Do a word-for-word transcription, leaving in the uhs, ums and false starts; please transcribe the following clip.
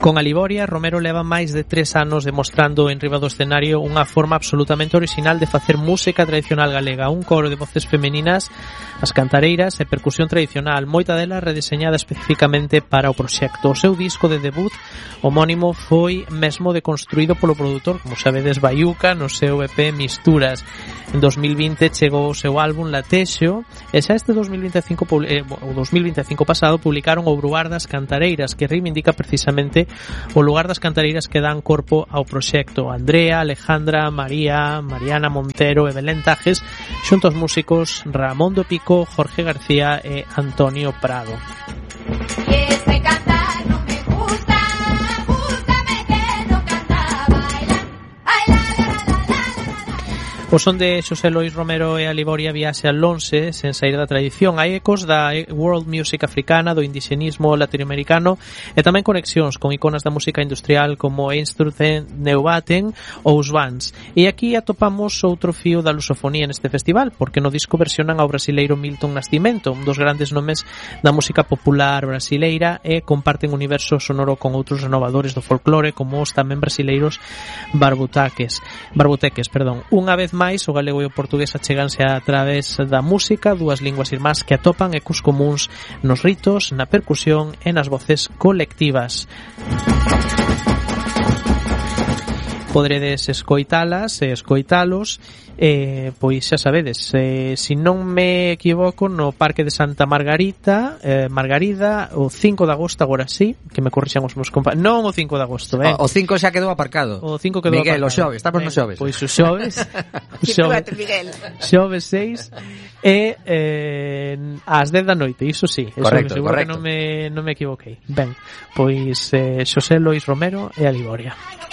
Con Aliboria, Romero leva máis de tres anos demostrando en riba do escenario unha forma absolutamente original de facer música tradicional galega, un coro de voces femeninas, as cantareiras e percusión tradicional, moita dela redeseñada especificamente para o proxecto. O seu disco de debut homónimo foi mesmo deconstruído polo produtor, como sabedes, Baiuca, no seu E P Misturas. En dos mil vinte chegou o seu álbum Latexo e xa este dos mil vinte e cinco, eh, o dos mil vinte e cinco pasado publicaron o Bruar das Cantareiras, que reivindica precisamente o lugar das cantareiras que dan corpo ao proxecto. Andrea, Alejandra, María, Mariana Montero e Belén Tajes, xunto aos músicos Ramón do Pico, Jorge García e Antonio Prado. O son de Xosé Lois Romero e Aliboria viaxe a lonxe sen sair da tradición. Hai ecos da world music africana, do indigenismo latinoamericano e tamén conexións con iconas da música industrial como Einstürzen, Neubaten ou os Vans. E aquí atopamos outro fío da lusofonía neste festival, porque no disco versionan ao brasileiro Milton Nascimento, un dos grandes nomes da música popular brasileira, e comparten universo sonoro con outros renovadores do folclore como os tamén brasileiros Barbutaques. Barbuteques, perdón. Unha vez máis máis, o galego e o portugués acheganse a través da música, dúas linguas irmás que atopan ecos comuns nos ritos, na percusión e nas voces colectivas. Podredes escoitalas e escoitalos, eh, pois xa sabedes, eh, se non me equivoco, no Parque de Santa Margarita, eh, Margarida, o cinco de agosto, agora sí, que me corrixan os meus compañeros. Non o cinco de agosto, eh. O, o cinco xa quedou aparcado. O cinco quedou Miguel, aparcado. Miguel, o xoves, estamos ben, no xoves. Pois o xoves, xoves, xoves seis e eh, ás dez da noite, iso sí, eso, correcto, seguro correcto. que non me, non me equivoquei. Ben, pois eh, Xosé Lois Romero e Aliboria.